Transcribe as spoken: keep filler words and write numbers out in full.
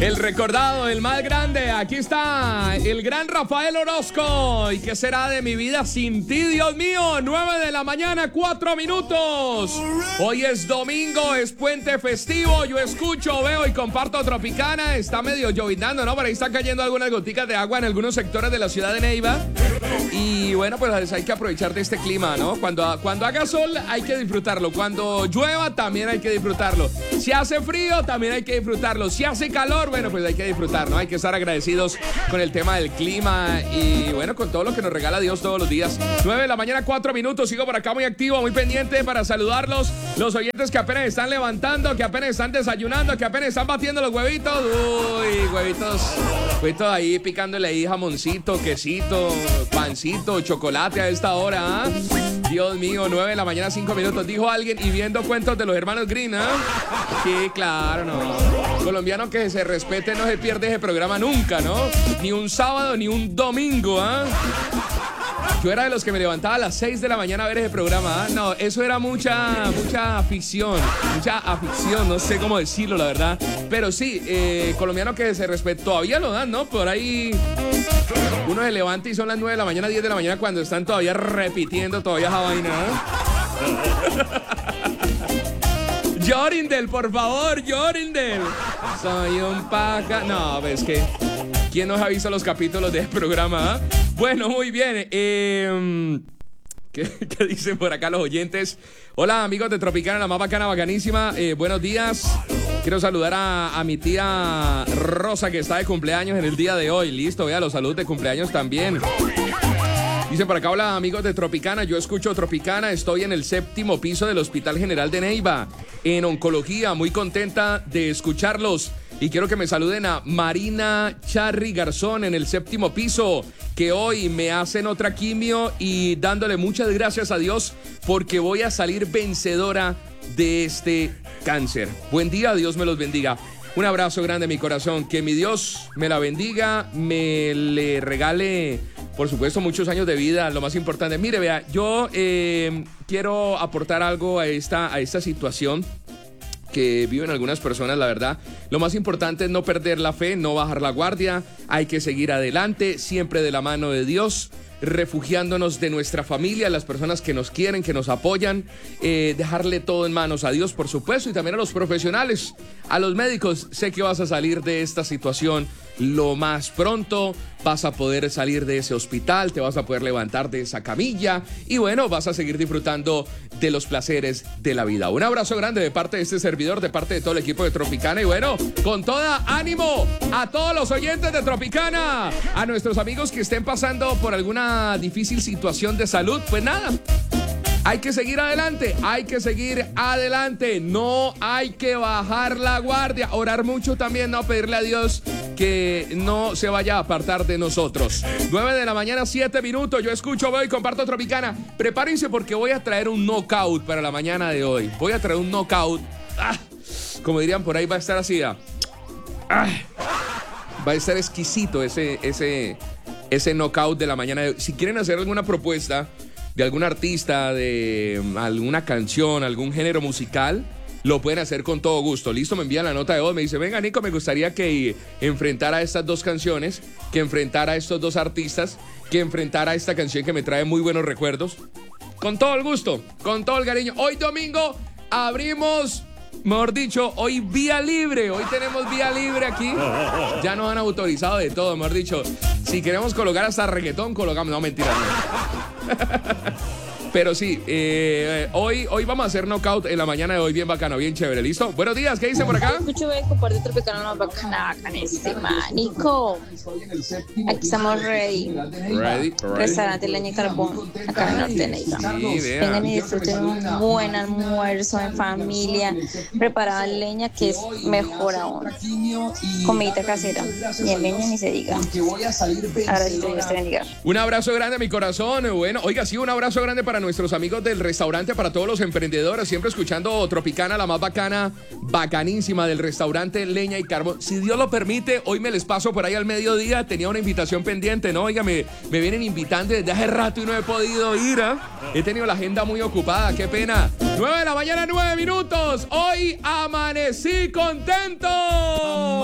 El recordado, el más grande, aquí está el gran Rafael Orozco. ¿Y qué será de mi vida sin ti, Dios mío? nueve de la mañana, cuatro minutos. Hoy es domingo, es puente festivo. Yo escucho, veo y comparto Tropicana. Está medio llovinando, ¿no? Por ahí están cayendo algunas goticas de agua en algunos sectores de la ciudad de Neiva. Y bueno, pues hay que aprovechar de este clima, ¿no? Cuando, cuando haga sol hay que disfrutarlo. Cuando llueva también hay que disfrutarlo. Si hace frío también hay que disfrutarlo. Si hace calor, bueno, pues hay que disfrutar, ¿no? Hay que estar agradecidos con el tema del clima y bueno, con todo lo que nos regala Dios todos los días. nueve de la mañana, cuatro minutos. Sigo por acá muy activo, muy pendiente para saludarlos. Los oyentes que apenas están levantando, que apenas están desayunando, que apenas están batiendo los huevitos. Uy, huevitos, huevitos ahí picándole ahí jamoncito, quesito, pancito, chocolate a esta hora, ¿eh? Dios mío, nueve de la mañana, cinco minutos, dijo alguien, y viendo cuentos de los hermanos Green, ¿eh? Sí, claro, no. Colombiano que se respete no se pierde ese programa nunca, ¿no? Ni un sábado, ni un domingo, ¿ah? ¿eh? Yo era de los que me levantaba a las seis de la mañana a ver ese programa, ¿eh? No, eso era mucha, mucha afición, mucha afición, no sé cómo decirlo, la verdad. Pero sí, eh, colombiano que se respete, todavía lo dan, ¿no? Por ahí uno se levanta y son las nueve de la mañana, diez de la mañana cuando están todavía repitiendo todavía esa vaina, ¿eh? Jorindel, por favor, Jorindel. Soy un paja. No, ves que ¿quién nos ha visto los capítulos del programa? ¿Eh? Bueno, muy bien. Eh, ¿qué, ¿Qué dicen por acá los oyentes? Hola, amigos de Tropicana, la más bacana, bacanísima. Eh, buenos días. Quiero saludar a, a mi tía Rosa, que está de cumpleaños en el día de hoy. Listo, vea, los saludos de cumpleaños también. Dicen por acá, hola amigos de Tropicana, yo escucho Tropicana, estoy en el séptimo piso del Hospital General de Neiva, en oncología, muy contenta de escucharlos. Y quiero que me saluden a Marina Charry Garzón en el séptimo piso, que hoy me hacen otra quimio y dándole muchas gracias a Dios porque voy a salir vencedora de este cáncer. Buen día, Dios me los bendiga. Un abrazo grande, mi corazón. Que mi Dios me la bendiga, me le regale, por supuesto, muchos años de vida. Lo más importante, mire, vea, yo eh, quiero aportar algo a esta, a esta situación que viven algunas personas, la verdad. Lo más importante es no perder la fe, no bajar la guardia. Hay que seguir adelante, siempre de la mano de Dios, refugiándonos de nuestra familia, las personas que nos quieren, que nos apoyan, eh, dejarle todo en manos a Dios, por supuesto, y también a los profesionales, a los médicos. Sé que vas a salir de esta situación lo más pronto, vas a poder salir de ese hospital, te vas a poder levantar de esa camilla y bueno, vas a seguir disfrutando de los placeres de la vida. Un abrazo grande de parte de este servidor, de parte de todo el equipo de Tropicana y bueno, con toda ánimo a todos los oyentes de Tropicana, a nuestros amigos que estén pasando por alguna difícil situación de salud, pues nada, hay que seguir adelante, hay que seguir adelante, no hay que bajar la guardia, orar mucho también, no pedirle a Dios que no se vaya a apartar de nosotros. nueve de la mañana, siete minutos, yo escucho, veo y comparto Tropicana. Prepárense porque voy a traer un knockout para la mañana de hoy, voy a traer un knockout, ah, como dirían por ahí, va a estar así, ah, ah, va a estar exquisito ese, ese, ese knockout de la mañana de hoy. Si quieren hacer alguna propuesta de algún artista, de alguna canción, algún género musical, lo pueden hacer con todo gusto. Listo, me envían la nota de voz, me dice, venga Nico, me gustaría que enfrentara estas dos canciones, que enfrentara a estos dos artistas, que enfrentara esta canción que me trae muy buenos recuerdos. Con todo el gusto, con todo el cariño. Hoy domingo abrimos, mejor dicho, hoy vía libre, hoy tenemos vía libre aquí. Ya nos han autorizado de todo, mejor dicho. Si queremos colocar hasta reggaetón, colocamos. No, mentira, no. Pero sí, eh, hoy, hoy vamos a hacer knockout en la mañana de hoy, bien bacano, bien chévere, ¿listo? Buenos días, ¿qué dice por acá? Escucho, ve, comparte Tropicana, más bacana, bacanísima. Nico, aquí estamos ready. Ready, ready. Restaurante Leña y Carbón, acá en Norte de Neiva. Sí, Vengan y disfruten un buen almuerzo en familia, preparada en leña, que es mejor aún. Comidita casera, ni en leña ni se diga. Ahora sí, Dios te bendiga. Un abrazo grande a mi corazón. Bueno, oiga, sí, un abrazo grande para nuestros amigos del restaurante, para todos los emprendedores, siempre escuchando Tropicana, la más bacana, bacanísima del restaurante Leña y Carbón. Si Dios lo permite, hoy me les paso por ahí al mediodía. Tenía una invitación pendiente, ¿no? Oiga, me, me vienen invitando desde hace rato y no he podido ir, ¿eh? He tenido la agenda muy ocupada, qué pena. nueve de la mañana, nueve minutos. Hoy amanecí contento.